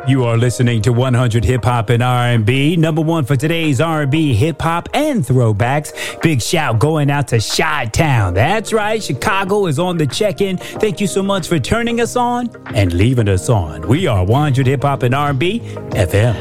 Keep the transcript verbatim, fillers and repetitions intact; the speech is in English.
You are listening to one hundred Hip Hop and R and B, number one for today's R and B, hip hop, and throwbacks. Big shout going out to Chi-Town. That's right, Chicago is on the check-in. Thank you so much for turning us on and leaving us on. We are one hundred Hip Hop and R and B F M.